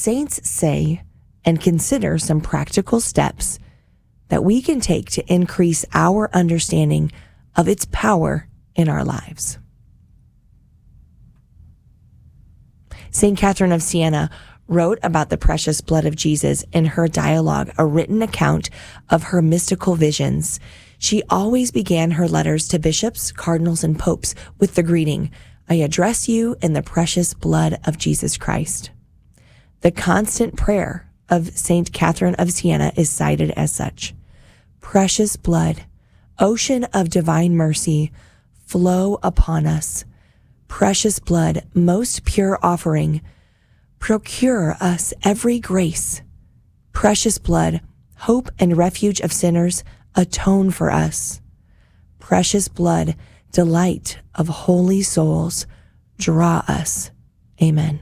saints say and consider some practical steps that we can take to increase our understanding of its power in our lives. St. Catherine of Siena wrote about the precious blood of Jesus in her dialogue, a written account of her mystical visions. She always began her letters to bishops, cardinals, and popes with the greeting, "I address you in the precious blood of Jesus Christ." The constant prayer of St. Catherine of Siena is cited as such. Precious blood, ocean of divine mercy, flow upon us. Precious blood, most pure offering, procure us every grace. Precious blood, hope and refuge of sinners, atone for us. Precious blood, delight of holy souls, draw us. Amen.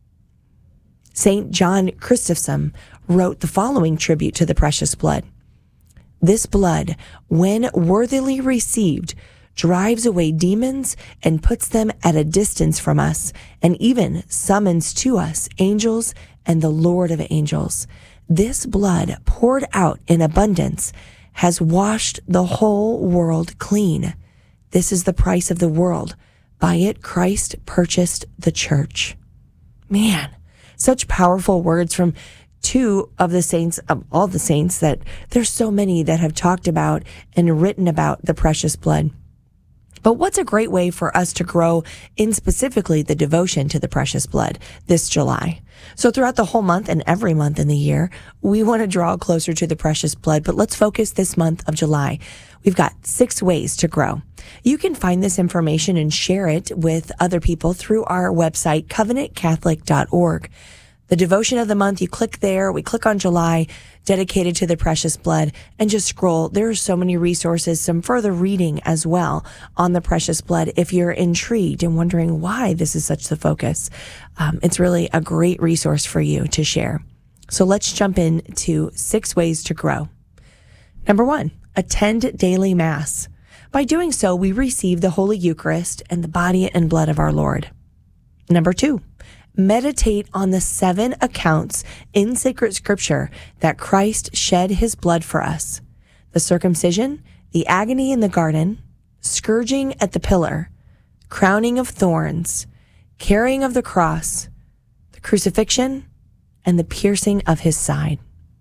St. John Chrysostom wrote the following tribute to the precious blood. This blood, when worthily received, drives away demons and puts them at a distance from us, and even summons to us angels and the Lord of angels. This blood, poured out in abundance, has washed the whole world clean. This is the price of the world. By it, Christ purchased the church. Man, such powerful words from two of the saints, of all the saints, that there's so many that have talked about and written about the precious blood. But what's a great way for us to grow in specifically the devotion to the precious blood this July? So throughout the whole month and every month in the year, we want to draw closer to the precious blood, but let's focus this month of July. We've got 6 ways to grow. You can find this information and share it with other people through our website, covenantcatholic.org. The devotion of the month, you click there, we click on July, dedicated to the precious blood, and just scroll. There are so many resources, some further reading as well on the precious blood. If you're intrigued and wondering why this is such the focus, it's really a great resource for you to share. So let's jump into 6 ways to grow. Number 1, attend daily Mass. By doing so, we receive the Holy Eucharist and the body and blood of our Lord. Number 2, meditate on the 7 accounts in sacred scripture that Christ shed his blood for us: the circumcision, the agony in the garden, scourging at the pillar, crowning of thorns, carrying of the cross, the crucifixion, and the piercing of his side.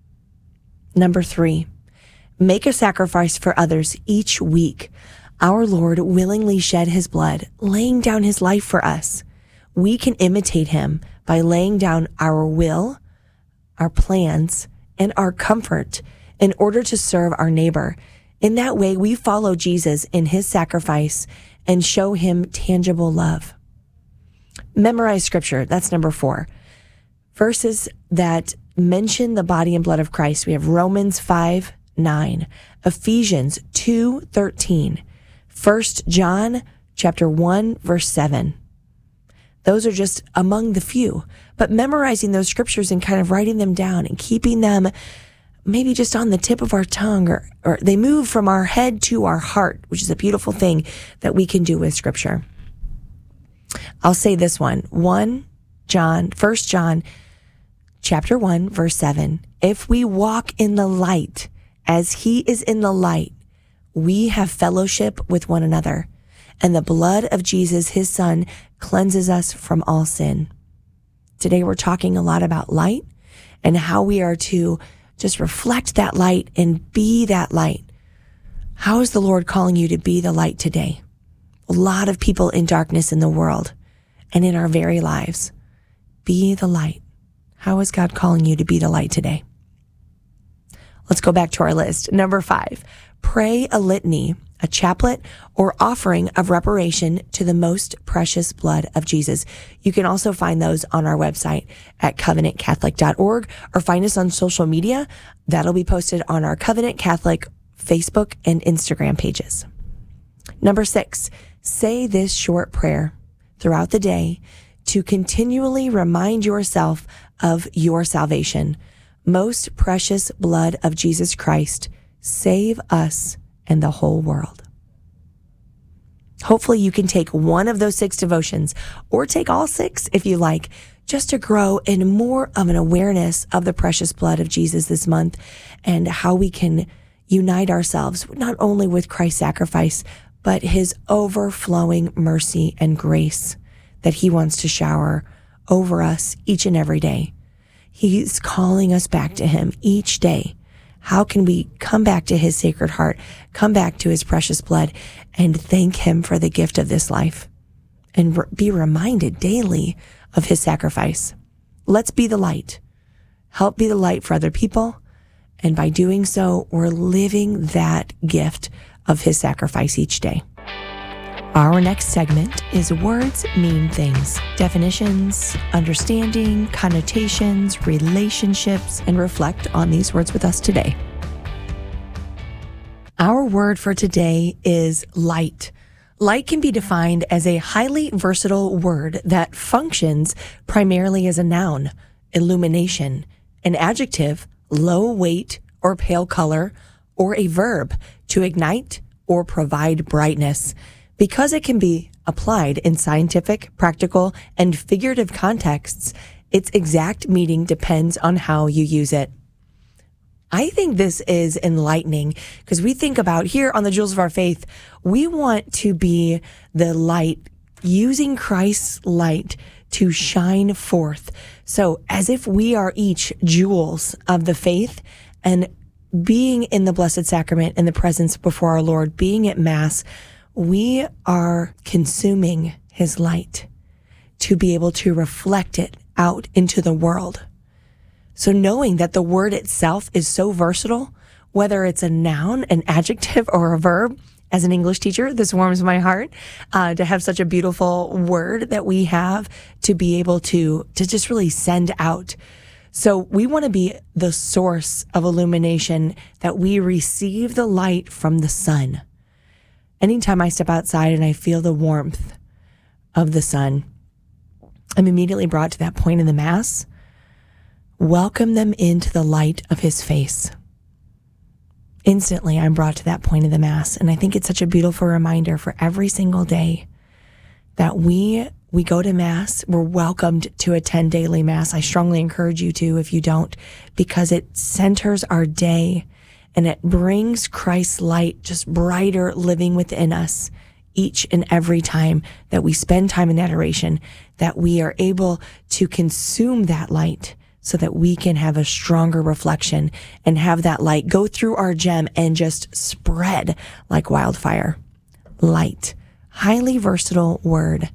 Number 3, make a sacrifice for others each week. Our Lord willingly shed his blood, laying down his life for us. We can imitate him by laying down our will, our plans, and our comfort in order to serve our neighbor. In that way, we follow Jesus in his sacrifice and show him tangible love. Memorize scripture. That's number 4. Verses that mention the body and blood of Christ. We have Romans 5:9, Ephesians 2:13, 1 John chapter 1, verse 7. Those are just among the few, but memorizing those scriptures and kind of writing them down and keeping them maybe just on the tip of our tongue, or they move from our head to our heart, which is a beautiful thing that we can do with scripture. I'll say this one, 1 John chapter 1, verse 7. If we walk in the light as he is in the light, we have fellowship with one another, and the blood of Jesus, his son, cleanses us from all sin. Today we're talking a lot about light and how we are to just reflect that light and be that light. How is the Lord calling you to be the light today? A lot of people in darkness in the world and in our very lives. Be the light. How is God calling you to be the light today? Let's go back to our list. Number 5, pray a litany, a chaplet, or offering of reparation to the most precious blood of Jesus. You can also find those on our website at covenantcatholic.org, or find us on social media. That'll be posted on our Covenant Catholic Facebook and Instagram pages. Number 6, say this short prayer throughout the day to continually remind yourself of your salvation. Most precious blood of Jesus Christ, save us and the whole world. Hopefully you can take one of those 6 devotions, or take all 6 if you like, just to grow in more of an awareness of the precious blood of Jesus this month and how we can unite ourselves not only with Christ's sacrifice, but his overflowing mercy and grace that he wants to shower over us each and every day. He's calling us back to him each day. How can we come back to his sacred heart, come back to his precious blood, and thank him for the gift of this life and be reminded daily of his sacrifice? Let's be the light. Help be the light for other people. And by doing so, we're living that gift of his sacrifice each day. Our next segment is Words Mean Things. Definitions, understanding, connotations, relationships, and reflect on these words with us today. Our word for today is light. Light can be defined as a highly versatile word that functions primarily as a noun, illumination, an adjective, low weight or pale color, or a verb, to ignite or provide brightness. Because it can be applied in scientific, practical, and figurative contexts, its exact meaning depends on how you use it. I think this is enlightening because we think about here on the Jewels of Our Faith, we want to be the light, using Christ's light to shine forth. So as if we are each jewels of the faith, and being in the Blessed Sacrament in the presence before our Lord, being at Mass, we are consuming his light to be able to reflect it out into the world. So knowing that the word itself is so versatile, whether it's a noun, an adjective, or a verb, as an English teacher, this warms my heart to have such a beautiful word that we have to be able to just really send out. So we want to be the source of illumination, that we receive the light from the sun. Anytime I step outside and I feel the warmth of the sun, I'm immediately brought to that point in the Mass. Welcome them into the light of his face. Instantly, I'm brought to that point of the Mass. And I think it's such a beautiful reminder for every single day that we go to Mass. We're welcomed to attend daily Mass. I strongly encourage you to, if you don't, because it centers our day and it brings Christ's light just brighter living within us each and every time that we spend time in adoration, that we are able to consume that light so that we can have a stronger reflection and have that light go through our gem and just spread like wildfire. Light, highly versatile word.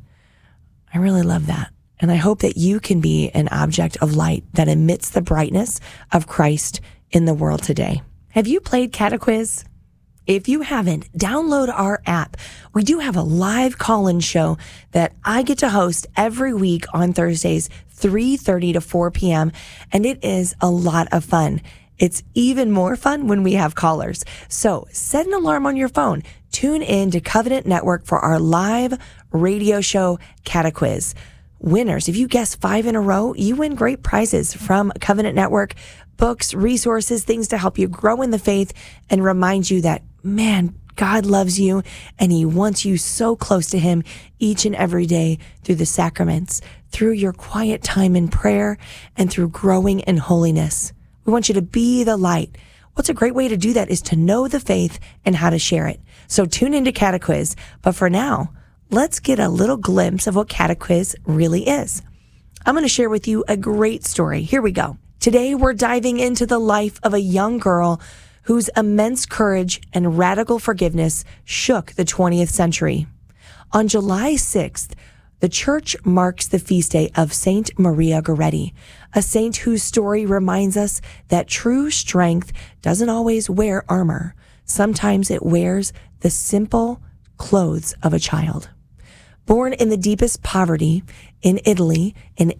I really love that. And I hope that you can be an object of light that emits the brightness of Christ in the world today. Have you played Catequiz? If you haven't, download our app. We do have a live call-in show that I get to host every week on Thursdays, 3:30 to 4 p.m., and it is a lot of fun. It's even more fun when we have callers. So set an alarm on your phone. Tune in to Covenant Network for our live radio show, Catequiz. Winners, if you guess 5 in a row, you win great prizes from Covenant Network, books, resources, things to help you grow in the faith and remind you that, man, God loves you and he wants you so close to him each and every day through the sacraments, through your quiet time in prayer, and through growing in holiness. We want you to be the light. What's a great way to do that is to know the faith and how to share it. So tune into Catequiz. But for now, let's get a little glimpse of what Catequiz really is. I'm going to share with you a great story. Here we go. Today, we're diving into the life of a young girl whose immense courage and radical forgiveness shook the 20th century. On July 6th, the church marks the feast day of Saint Maria Goretti, a saint whose story reminds us that true strength doesn't always wear armor. Sometimes it wears the simple clothes of a child. Born in the deepest poverty in Italy in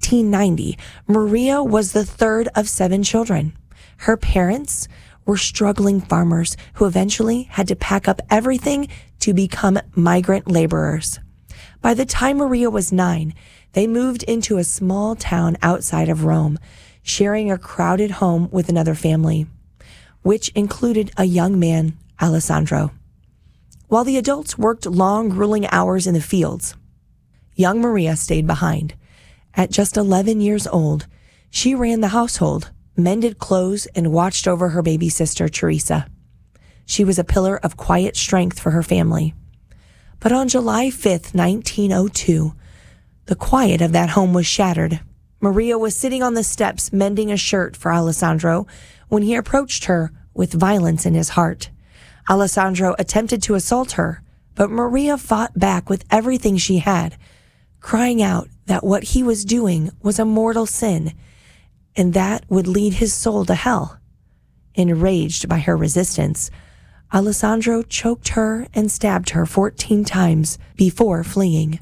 1890, Maria was the third of 7 children. Her parents were struggling farmers who eventually had to pack up everything to become migrant laborers. By the time Maria was 9, they moved into a small town outside of Rome, sharing a crowded home with another family, which included a young man, Alessandro. While the adults worked long, grueling hours in the fields, young Maria stayed behind. At just 11 years old, she ran the household, mended clothes, and watched over her baby sister, Teresa. She was a pillar of quiet strength for her family. But on July 5th, 1902, the quiet of that home was shattered. Maria was sitting on the steps mending a shirt for Alessandro when he approached her with violence in his heart. Alessandro attempted to assault her, but Maria fought back with everything she had, crying out that what he was doing was a mortal sin and that would lead his soul to hell. Enraged by her resistance, Alessandro choked her and stabbed her 14 times before fleeing.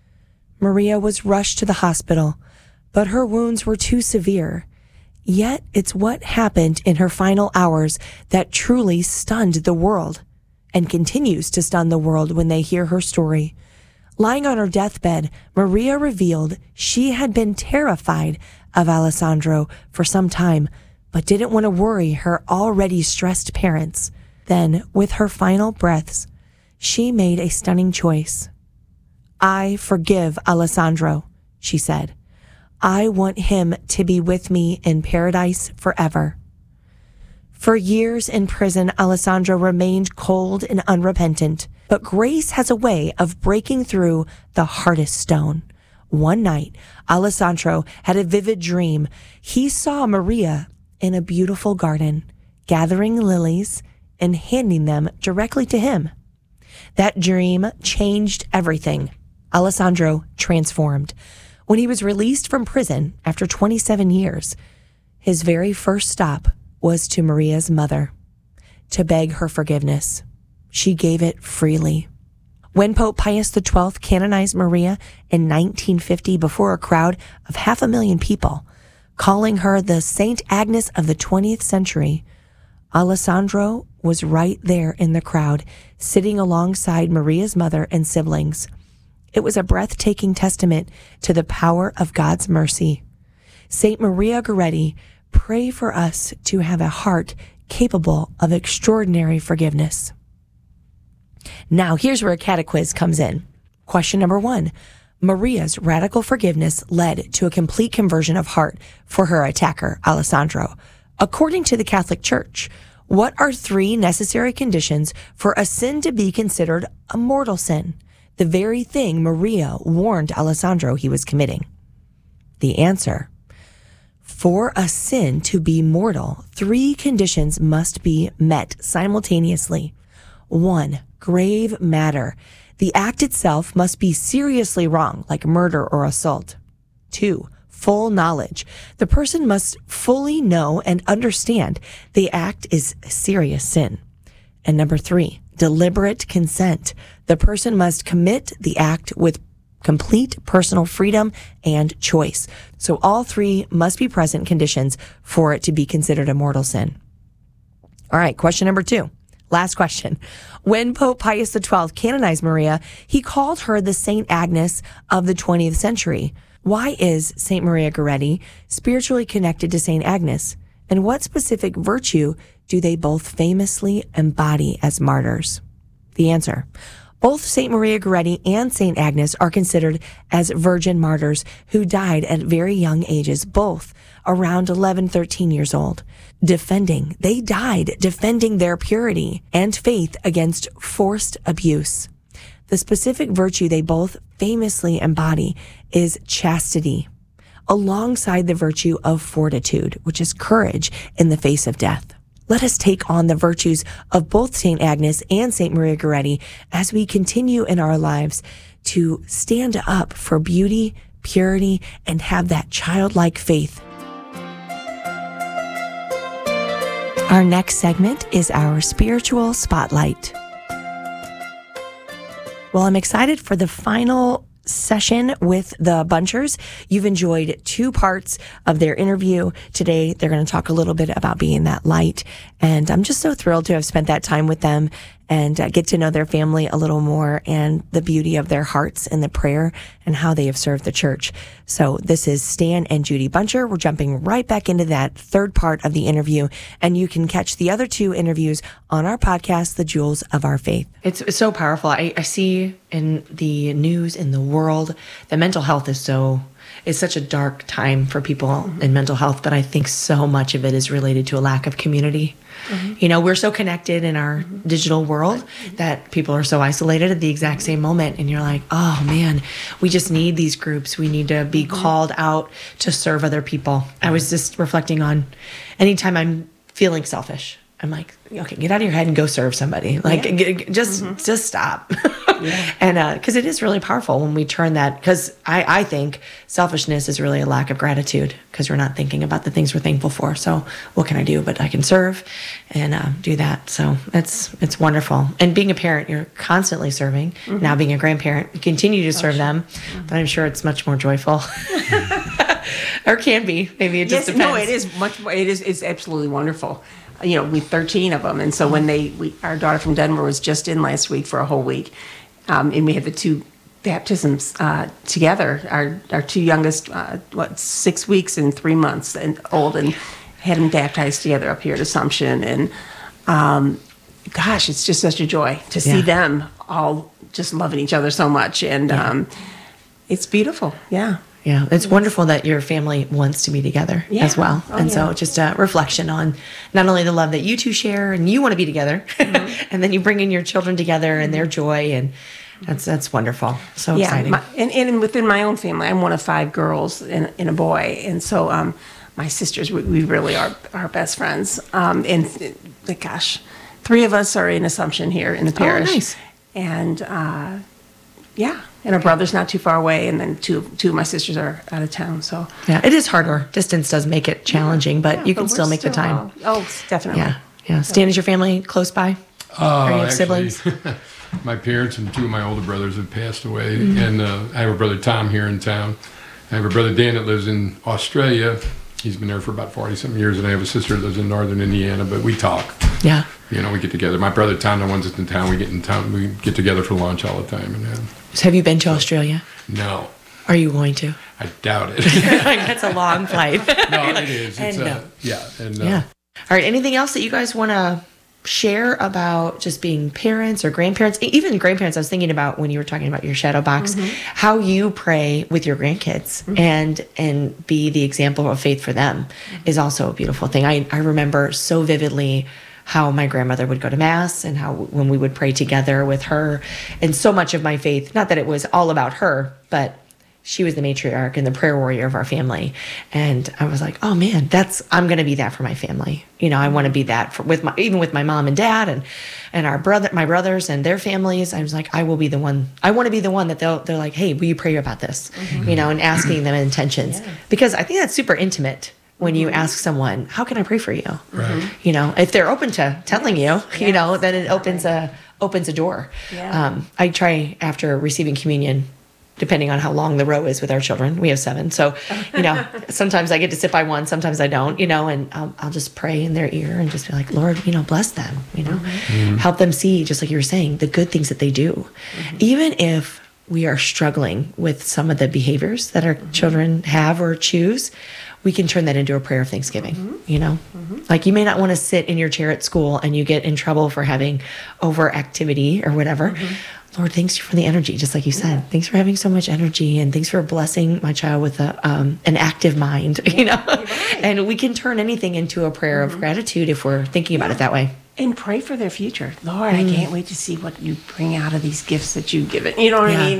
Maria was rushed to the hospital, but her wounds were too severe. Yet it's what happened in her final hours that truly stunned the world and continues to stun the world when they hear her story. Lying on her deathbed, Maria revealed she had been terrified of Alessandro for some time, but didn't want to worry her already stressed parents. Then, with her final breaths, she made a stunning choice. "I forgive Alessandro," she said. "I want him to be with me in paradise forever." For years in prison, Alessandro remained cold and unrepentant, but grace has a way of breaking through the hardest stone. One night, Alessandro had a vivid dream. He saw Maria in a beautiful garden, gathering lilies and handing them directly to him. That dream changed everything. Alessandro transformed. When he was released from prison after 27 years, his very first stop was to Maria's mother to beg her forgiveness. She gave it freely. When Pope Pius XII canonized Maria in 1950 before a crowd of 500,000 people, calling her the Saint Agnes of the 20th century, Alessandro was right there in the crowd, sitting alongside Maria's mother and siblings. It was a breathtaking testament to the power of God's mercy. Saint Maria Goretti, pray for us to have a heart capable of extraordinary forgiveness. Now, here's where a catequiz comes in. Question number 1. Maria's radical forgiveness led to a complete conversion of heart for her attacker, Alessandro. According to the Catholic Church, what are 3 necessary conditions for a sin to be considered a mortal sin? The very thing Maria warned Alessandro he was committing. The answer: for a sin to be mortal, 3 conditions must be met simultaneously. 1. Grave matter. The act itself must be seriously wrong, like murder or assault. 2. Full knowledge. The person must fully know and understand the act is a serious sin. And number 3, deliberate consent. The person must commit the act with complete personal freedom and choice. So all 3 must be present conditions for it to be considered a mortal sin. All right, question number 2. Last question. When Pope Pius XII canonized Maria, he called her the Saint Agnes of the 20th century. Why is Saint Maria Goretti spiritually connected to Saint Agnes? And what specific virtue do they both famously embody as martyrs? The answer: both Saint Maria Goretti and Saint Agnes are considered as virgin martyrs who died at very young ages, both around 11, 13 years old. They died defending their purity and faith against forced abuse. The specific virtue they both famously embody is chastity, alongside the virtue of fortitude, which is courage in the face of death. Let us take on the virtues of both St. Agnes and St. Maria Goretti as we continue in our lives to stand up for beauty, purity, and have that childlike faith. Our next segment is our spiritual spotlight. Well, I'm excited for the final session with the Bunchers. You've enjoyed 2 parts of their interview. Today, they're going to talk a little bit about being that light. And I'm just so thrilled to have spent that time with them and get to know their family a little more and the beauty of their hearts and the prayer and how they have served the church. So this is Stan and Judy Buncher. We're jumping right back into that 3rd part of the interview, and you can catch the other 2 interviews on our podcast, The Jewels of Our Faith. It's so powerful. I see in the news, in the world, that mental health is it's such a dark time for people in mental health, but I think so much of it is related to a lack of community. You know, we're so connected in our digital world that people are so isolated at the exact same moment. And you're like, oh man, we just need these groups. We need to be called out to serve other people. I was just reflecting on anytime I'm feeling selfish, I'm like, okay, get out of your head and go serve somebody. Like, just stop. And because it is really powerful when we turn that, because I think selfishness is really a lack of gratitude, because we're not thinking about the things we're thankful for. So what can I do? But I can serve and do that. So it's wonderful. And being a parent, you're constantly serving. Now being a grandparent, you continue to serve them, but I'm sure it's much more joyful. Or can be. Maybe it just depends. No, it is much more. It's absolutely wonderful. You know, we 13 of them, and so when our daughter from Denver was just in last week for a whole week, and we had the 2 baptisms together. Our 2 youngest, 6 weeks and 3 months and old, and had them baptized together up here at Assumption, and gosh, it's just such a joy to see them all just loving each other so much, and it's beautiful. Yeah, it's wonderful that your family wants to be together as well. So just a reflection on not only the love that you two share and you want to be together, and then you bring in your children together and their joy, and that's wonderful. So exciting. And within my own family, I'm one of 5 girls and a boy, and so my sisters, we really are best friends. And gosh, 3 of us are in Assumption here in the parish. Oh, nice. And and our brother's not too far away, and then two of my sisters are out of town. So yeah, it is harder. Distance does make it challenging, but you can still make the time. Definitely. Yeah. Stan, is your family close by? Are you have siblings? My parents and 2 of my older brothers have passed away, and I have a brother Tom here in town. I have a brother Dan that lives in Australia. He's been there for about 40-something years, and I have a sister that lives in northern Indiana, but we talk. Yeah. You know, we get together. My brother Tom, the ones that's in town, we get together for lunch all the time. So have you been to Australia? No. Are you going to? I doubt it. That's a long flight. No, it is. It's All right. Anything else that you guys want to share about just being parents or grandparents? Even grandparents, I was thinking about when you were talking about your shadow box, how you pray with your grandkids and be the example of faith for them is also a beautiful thing. I remember so vividly how my grandmother would go to mass and how when we would pray together with her, and so much of my faith, not that it was all about her, but she was the matriarch and the prayer warrior of our family. And I was like, oh man, I'm going to be that for my family. You know, I want to be that even with my mom and dad and my brothers and their families. I was like, I want to be the one that they're like, hey, will you pray about this? You know, and asking them intentions, because I think that's super intimate. When you ask someone, how can I pray for you? Right. You know, if they're open to telling you, you know, then it opens a door. Yeah. I try after receiving communion, depending on how long the row is with our children. We have 7. So, you know, sometimes I get to sit by one, sometimes I don't, you know, and I'll just pray in their ear and just be like, Lord, you know, bless them, you know, help them see, just like you were saying, the good things that they do. Even if we are struggling with some of the behaviors that our children have or choose, we can turn that into a prayer of thanksgiving, you know? Like you may not want to sit in your chair at school and you get in trouble for having overactivity or whatever. Lord, thanks for the energy, just like you said. Thanks for having so much energy, and thanks for blessing my child with an active mind, you know? And we can turn anything into a prayer of gratitude if we're thinking about it that way. And pray for their future. Lord, I can't wait to see what you bring out of these gifts that you've given. You know what I mean?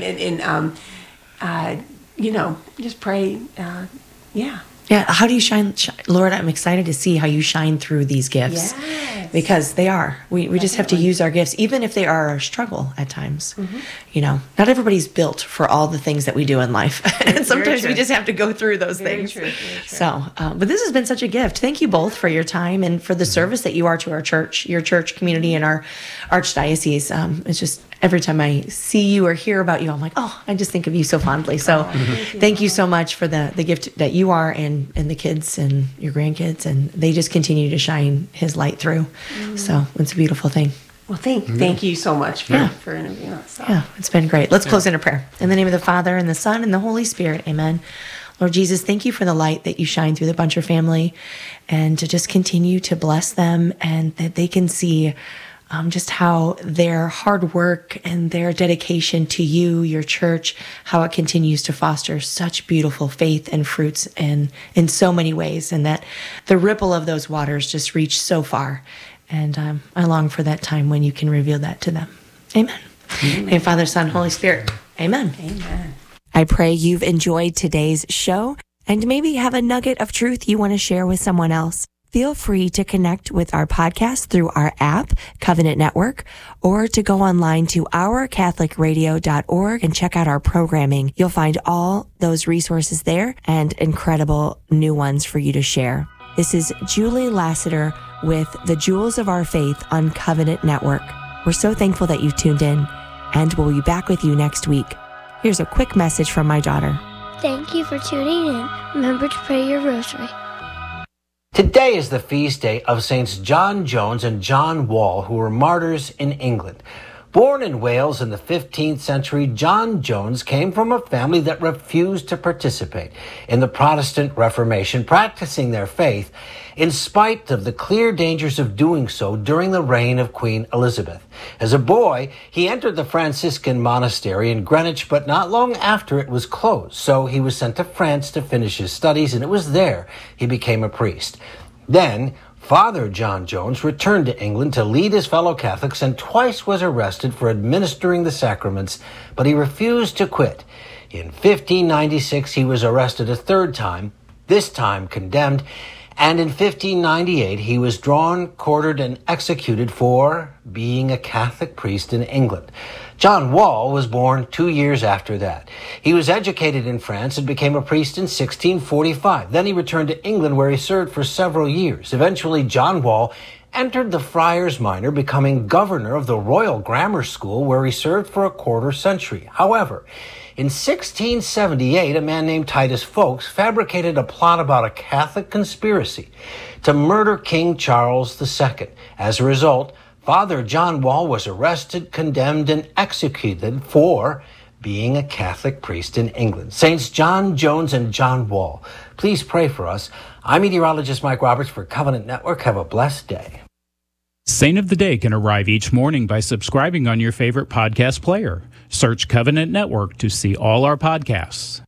And you know, just pray, Yeah, how do you shine? Lord, I'm excited to see how you shine through these gifts. Yes. Because they are. We just have to use our gifts, even if they are a struggle at times. You know, not everybody's built for all the things that we do in life. And sometimes we just have to go through those things. Very true. So, but this has been such a gift. Thank you both for your time and for the service that you are to our church, your church community, and our archdiocese. It's just every time I see you or hear about you, I'm like, oh, I just think of you so fondly. So thank you so much for the gift that you are and the kids and your grandkids. And they just continue to shine his light through. So it's a beautiful thing. Well, thank you so much for interviewing us. Yeah, it's been great. Let's close in a prayer. In the name of the Father, and the Son, and the Holy Spirit. Amen. Lord Jesus, thank you for the light that you shine through the Buncher family, and to just continue to bless them, and that they can see just how their hard work and their dedication to you, your church, how it continues to foster such beautiful faith and fruits in so many ways, and that the ripple of those waters just reach so far. And I long for that time when you can reveal that to them. Amen. And Father, Son, Holy Spirit. Amen. Amen. I pray you've enjoyed today's show and maybe have a nugget of truth you want to share with someone else. Feel free to connect with our podcast through our app, Covenant Network, or to go online to ourcatholicradio.org and check out our programming. You'll find all those resources there and incredible new ones for you to share. This is Julie Lassiter with the Jewels of Our Faith on Covenant Network. We're so thankful that you've tuned in, and we'll be back with you next week. Here's a quick message from my daughter. Thank you for tuning in. Remember to pray your rosary. Today is the feast day of Saints John Jones and John Wall, who were martyrs in England. Born in Wales in the 15th century, John Jones came from a family that refused to participate in the Protestant Reformation, practicing their faith in spite of the clear dangers of doing so during the reign of Queen Elizabeth. As a boy, he entered the Franciscan monastery in Greenwich, but not long after it was closed. So he was sent to France to finish his studies, and it was there he became a priest. Then, Father John Jones returned to England to lead his fellow Catholics and twice was arrested for administering the sacraments, but he refused to quit. In 1596, he was arrested a third time, this time condemned, and in 1598, he was drawn, quartered, and executed for being a Catholic priest in England. John Wall was born 2 years after that. He was educated in France and became a priest in 1645. Then he returned to England, where he served for several years. Eventually, John Wall entered the Friars Minor, becoming governor of the Royal Grammar School, where he served for a quarter century. However, in 1678, a man named Titus Ffoulkes fabricated a plot about a Catholic conspiracy to murder King Charles II. As a result, Father John Wall was arrested, condemned, and executed for being a Catholic priest in England. Saints John Jones and John Wall, please pray for us. I'm meteorologist Mike Roberts for Covenant Network. Have a blessed day. Saint of the Day can arrive each morning by subscribing on your favorite podcast player. Search Covenant Network to see all our podcasts.